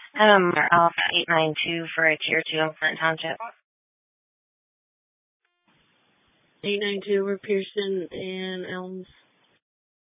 Alpha 892 for a Tier 2 in Flint Township. 892 over Pearson and Elms.